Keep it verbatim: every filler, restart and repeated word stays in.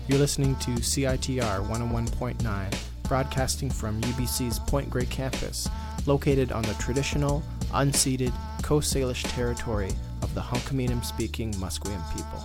You're listening to C I T R one oh one point nine, broadcasting from U B C's Point Grey campus, located on the traditional, unceded Coast Salish territory of the Hunkaminam-speaking Musqueam people.